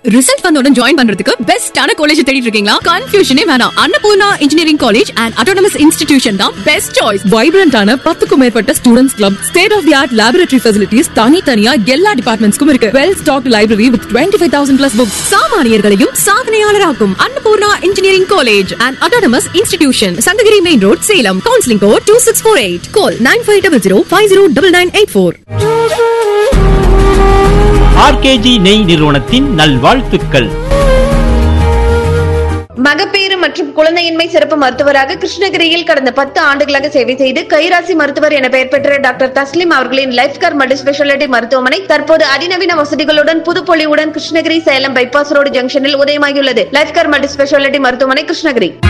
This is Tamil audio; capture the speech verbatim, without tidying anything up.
ரிசல்ட் வந்தோட ஜாயின் பண்றதுக்கு பெஸ்டான காலேஜ் தேடிட்டு இருக்கீங்களா? கன்ஃபியூஷனே வேணாம். Annapurna engineering college and autonomous institution தான் பெஸ்ட் சாய்ஸ். வைப்ரண்டான பத்துக்கும் மேற்பட்ட students club, state of the art laboratory facilities, தனித்தனியா எல்லா டிபார்ட்மெண்ட்ஸ்க்கும் இருக்கு. Well stocked library with twenty five thousand plus books. சாமானியர்களையும் சாதனையாளராக்கும் Annapurna engineering college and autonomous institution, Sankagiri main road, Salem. Counselling code two six four eight. Call nine five zero zero five zero nine nine eight four. RKG நெய் நிறுவனத்தின் நல்வாழ்த்துக்கள். மகப்பேறு மற்றும் குழந்தையின்மை சிறப்பு மருத்துவராக கிருஷ்ணகிரியில் கடந்த பத்து ஆண்டுகளாக சேவை செய்து கைராசி மருத்துவர் என பெயர் பெற்ற டாக்டர் தஸ்லிம் அவர்களின் லைஃப் கேர் மல்டி ஸ்பெஷாலிட்டி மருத்துவமனை தற்போது அதிநவீன வசதிகளுடன் புதுப்பொலிவுடன் கிருஷ்ணகிரி சேலம் பைபாஸ் ரோடு ஜங்ஷனில் உதயமாகியுள்ளது. லைஃப் கேர் மல்டி ஸ்பெஷாலிட்டி மருத்துவமனை, கிருஷ்ணகிரி.